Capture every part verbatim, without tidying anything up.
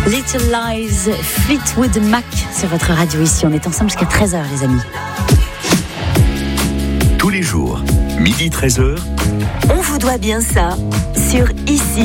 Little Lies, Fleetwood Mac sur votre radio ici. On est ensemble jusqu'à treize heures, les amis. Tous les jours, midi treize heures. On vous doit bien ça sur Ici.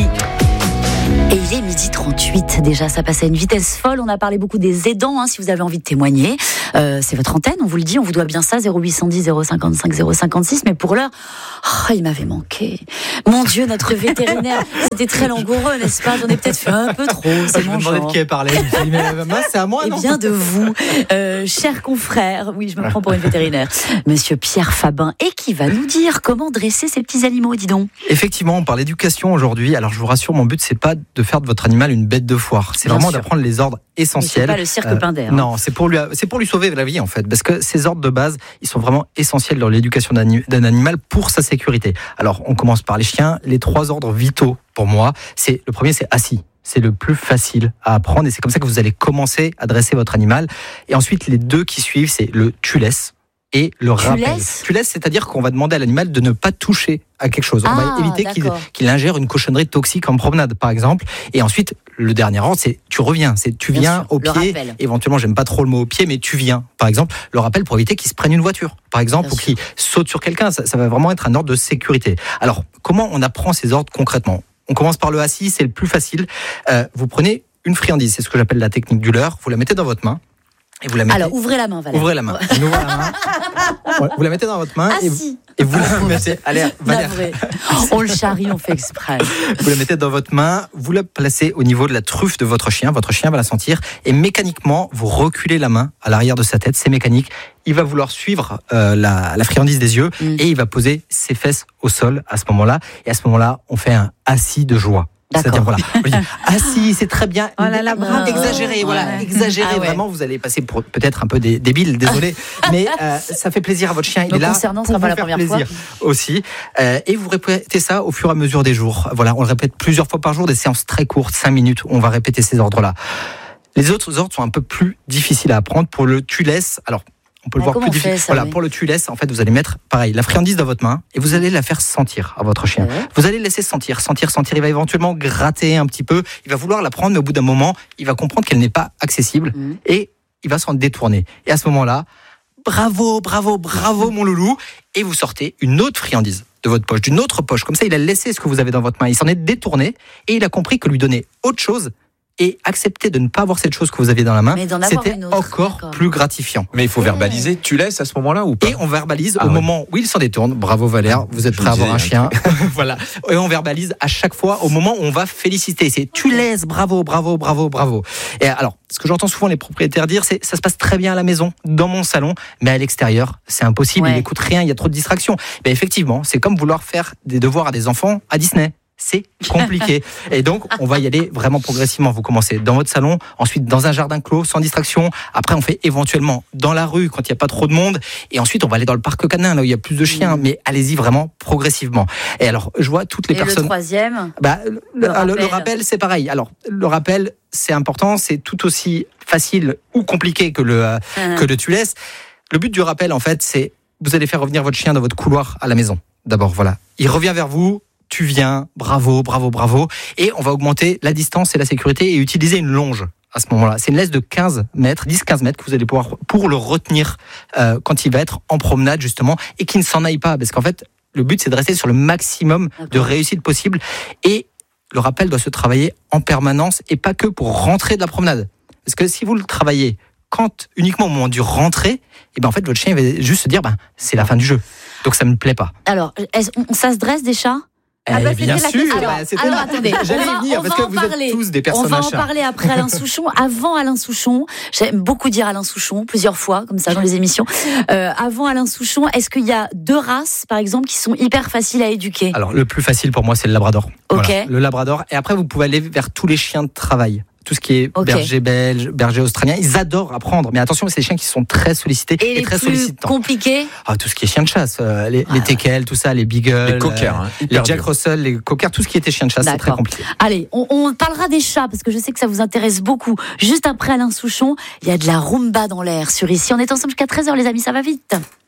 Et il est midi trente-huit, déjà ça passe à une vitesse folle. On a parlé beaucoup des aidants, hein, si vous avez envie de témoigner. Euh, c'est votre antenne, on vous le dit, on vous doit bien ça, zéro huit cent dix, zéro cinquante-cinq, zéro cinquanté-six. Mais pour l'heure, oh, il m'avait manqué. Mon Dieu, notre vétérinaire, c'était très langoureux, n'est-ce pas? J'en ai peut-être fait un peu trop, c'est je mon me demandais genre. de qui elle parlait. Je me suis dit, mais moi, c'est à moi, Eh non? bien de vous, euh, cher confrère, oui, je me prends pour une vétérinaire, Monsieur Pierre Fabin, et qui va nous dire comment dresser ces petits animaux, dis donc. Effectivement, on parle d'éducation aujourd'hui. Alors je vous rassure, mon but c'est pas de faire de votre animal une bête de foire. C'est Bien vraiment sûr. d'apprendre les ordres essentiels. C'est pas le cirque Euh, Pinder. Non, c'est pour lui, c'est pour lui sauver la vie en fait, parce que ces ordres de base, ils sont vraiment essentiels dans l'éducation d'un, d'un animal pour sa sécurité. Alors, on commence par les chiens. Les trois ordres vitaux pour moi, c'est le premier, c'est assis. C'est le plus facile à apprendre et c'est comme ça que vous allez commencer à dresser votre animal. Et ensuite, les deux qui suivent, c'est le tu laisses et le Tu rappel. laisses Tu laisses, c'est-à-dire qu'on va demander à l'animal de ne pas toucher à quelque chose. On Ah, va éviter qu'il, d'accord. qu'il ingère une cochonnerie toxique en promenade, par exemple. Et ensuite, le dernier ordre, c'est tu reviens. C'est tu Bien viens sûr, au le pied. rappel. Éventuellement, j'aime pas trop le mot au pied, mais tu viens. Par exemple, le rappel pour éviter qu'il se prenne une voiture. Par exemple, Bien ou qu'il saute sur quelqu'un. Ça, ça va vraiment être un ordre de sécurité. Alors, comment on apprend ces ordres concrètement? On commence par le assis, c'est le plus facile. Euh, vous prenez une friandise, c'est ce que j'appelle la technique du leurre. Vous la mettez dans votre main. Et vous la mettez... Alors, ouvrez la main, Valérie. Ouvrez la main. On ouvre la main. Ouais, vous la mettez dans votre main et, Assis. et vous la mettez. Allez, Valère. Navré. On le charrie, on fait exprès. Vous la mettez dans votre main, vous la placez au niveau de la truffe de votre chien. Votre chien va la sentir et mécaniquement, vous reculez la main à l'arrière de sa tête. C'est mécanique. Il va vouloir suivre euh, la, la friandise des yeux Mm. et il va poser ses fesses au sol à ce moment-là. Et à ce moment-là, on fait un assis de joie. D'accord. C'est-à-dire, voilà, on dit, assis, c'est très bien. Oh là là, bravo. Exagéré, voilà, Ouais. exagéré. Ah ouais. Vraiment, vous allez passer pour peut-être un peu dé- débile, désolé, mais euh, ça fait plaisir à votre chien. Il Me est là concernant, ce pour sera pas vous la faire première plaisir aussi. Euh, et vous répétez ça au fur et à mesure des jours. Voilà, on le répète plusieurs fois par jour, des séances très courtes, cinq minutes. Où on va répéter ces ordres-là. Les autres ordres sont un peu plus difficiles à apprendre. Pour le tu laisses, alors. On peut le Ah, voir comment plus on fait difficile. ça, Voilà, oui. pour le tu laisses, en fait, vous allez mettre pareil la friandise dans votre main et vous allez la faire sentir à votre chien. Ouais. Vous allez le laisser sentir, sentir, sentir. Il va éventuellement gratter un petit peu. Il va vouloir la prendre, mais au bout d'un moment, il va comprendre qu'elle n'est pas accessible Mhm. et il va s'en détourner. Et à ce moment-là, bravo, bravo, bravo, mon loulou. Et vous sortez une autre friandise de votre poche, d'une autre poche. Comme ça, il a laissé ce que vous avez dans votre main. Il s'en est détourné et il a compris que lui donner autre chose et accepter de ne pas avoir cette chose que vous aviez dans la main, Mais d'en avoir c'était une autre, encore d'accord. plus gratifiant. Mais il faut verbaliser, tu laisses à ce moment-là ou pas? Et on verbalise Ah au ouais. moment où il s'en détourne. Bravo Valère, vous êtes Je prêt à me avoir un disais, chien. Voilà. Et on verbalise à chaque fois au moment où on va féliciter. C'est tu laisses, bravo, bravo, bravo, bravo. Et alors, ce que j'entends souvent les propriétaires dire, c'est ça se passe très bien à la maison, dans mon salon, mais à l'extérieur, c'est impossible. Ouais. Il n'écoute rien, il y a trop de distractions. Mais effectivement, c'est comme vouloir faire des devoirs à des enfants à Disney. C'est compliqué. Et donc, on va y aller vraiment progressivement. Vous commencez dans votre salon, ensuite dans un jardin clos, sans distraction. Après, on fait éventuellement dans la rue, quand il n'y a pas trop de monde. Et ensuite, on va aller dans le parc canin, là où il y a plus de chiens. Mmh. Mais allez-y vraiment progressivement. Et alors, je vois toutes les Et personnes... le troisième, Bah, le, Le le- rappel. le rappel, c'est pareil. Alors, le rappel, c'est important. C'est tout aussi facile ou compliqué que le, euh, que le tu laisses. Le but du rappel, en fait, c'est vous allez faire revenir votre chien dans votre couloir à la maison. D'abord, voilà. Il revient vers vous. Tu viens, bravo, bravo, bravo. Et on va augmenter la distance et la sécurité et utiliser une longe à ce moment-là. C'est une laisse de quinze mètres, dix quinze mètres que vous allez pouvoir pour le retenir euh, quand il va être en promenade, justement, et qu'il ne s'en aille pas. Parce qu'en fait, le but, c'est de rester sur le maximum de D'accord. réussite possible. Et le rappel doit se travailler en permanence et pas que pour rentrer de la promenade. Parce que si vous le travaillez quand uniquement au moment du rentrer, et ben en fait, votre chien il va juste se dire, ben, c'est la fin du jeu. Donc ça ne me plaît pas. alors, est-ce- on- ça se dresse des chats? Ah bah, Eh bien c'était la sûr, question. bah, Alors, c'était alors, là. attendez, J'allais on va- y venir on parce va que en vous parler. êtes tous des On personnes va à en chat. parler après Alain Souchon. Avant Alain Souchon, j'aime beaucoup dire Alain Souchon, plusieurs fois, comme ça, dans les émissions. Euh, avant Alain Souchon, est-ce qu'il y a deux races, par exemple, qui sont hyper faciles à éduquer? Alors, le plus facile pour moi, c'est le labrador. Ok. Voilà, le labrador. Et après, vous pouvez aller vers tous les chiens de travail. Tout ce qui est Ok. berger belge, berger australien, ils adorent apprendre. Mais attention, c'est des chiens qui sont très sollicités Et et, les très plus sollicitants. compliqués? Ah, tout ce qui est chien de chasse, euh, les, Ah, les ouais. teckels, tout ça, les beagles, Les cockers, hein, les hyper Jack dur. Russell, les cockers, tout ce qui était chien de chasse, c'est très D'accord. compliqué. Allez, on, on parlera des chats, parce que je sais que ça vous intéresse beaucoup. Juste après Alain Souchon, il y a de la rumba dans l'air sur Ici. On est ensemble jusqu'à treize heures, les amis, ça va vite.